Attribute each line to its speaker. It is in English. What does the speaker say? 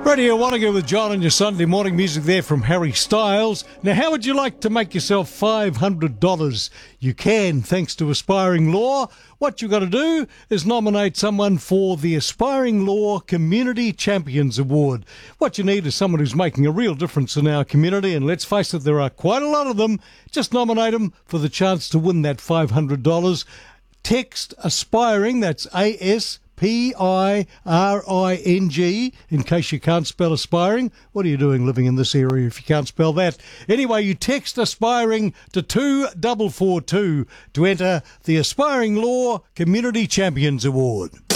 Speaker 1: Radio Wanaka with John and your Sunday morning music there from Harry Styles. Now, how would you like to make yourself $500? You can, thanks to Aspiring Law. What you've got to do is nominate someone for the Aspiring Law Community Champions Award. What you need is someone who's making a real difference in our community, and let's face it, there are quite a lot of them. Just nominate them for the chance to win that $500. Text Aspiring, that's ASPIRING, in case you can't spell aspiring. What are you doing living in this area if you can't spell that? Anyway, you text aspiring to 2442 to enter the Aspiring Law Community Champions Award.